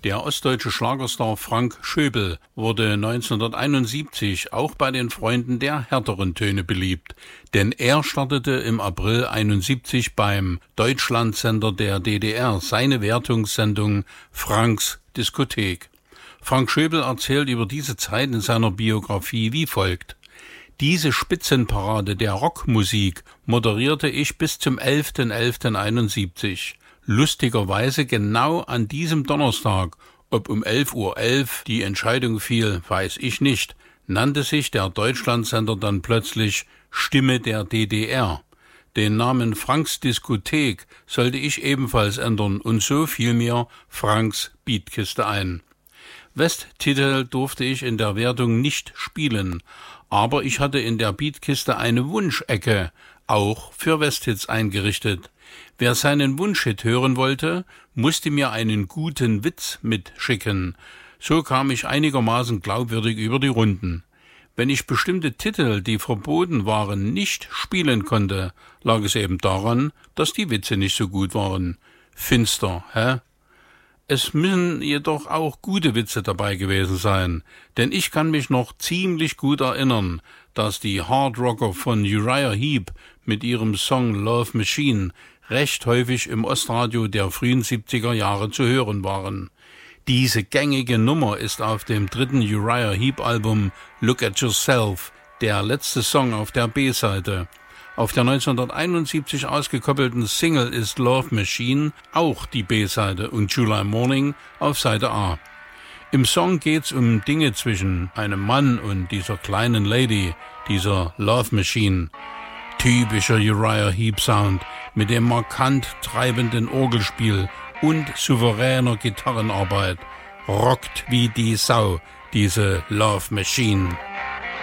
Der ostdeutsche Schlagerstar Frank Schöbel wurde 1971 auch bei den Freunden der härteren Töne beliebt, denn er startete im April 1971 beim Deutschlandsender der DDR seine Wertungssendung Franks Diskothek. Frank Schöbel erzählt über diese Zeit in seiner Biografie wie folgt: Diese Spitzenparade der Rockmusik moderierte ich bis zum 11.11.71. Lustigerweise genau an diesem Donnerstag, ob um 11:11 Uhr die Entscheidung fiel, weiß ich nicht, nannte sich der Deutschlandsender dann plötzlich Stimme der DDR. Den Namen Franks Diskothek sollte ich ebenfalls ändern und so fiel mir Franks Beatkiste ein. Westtitel durfte ich in der Wertung nicht spielen, aber ich hatte in der Beatkiste eine Wunschecke, auch für Westhits eingerichtet. Wer seinen Wunschhit hören wollte, musste mir einen guten Witz mitschicken. So kam ich einigermaßen glaubwürdig über die Runden. Wenn ich bestimmte Titel, die verboten waren, nicht spielen konnte, lag es eben daran, dass die Witze nicht so gut waren. Finster, hä? Es müssen jedoch auch gute Witze dabei gewesen sein, denn ich kann mich noch ziemlich gut erinnern, dass die Hardrocker von Uriah Heep mit ihrem Song Love Machine recht häufig im Ostradio der frühen 70er Jahre zu hören waren. Diese gängige Nummer ist auf dem dritten Uriah Heep Album Look at Yourself, der letzte Song auf der B-Seite. Auf der 1971 ausgekoppelten Single ist Love Machine auch die B-Seite und July Morning auf Seite A. Im Song geht's um Dinge zwischen einem Mann und dieser kleinen Lady, dieser Love Machine. Typischer Uriah Heep Sound mit dem markant treibenden Orgelspiel und souveräner Gitarrenarbeit. Rockt wie die Sau, diese Love Machine.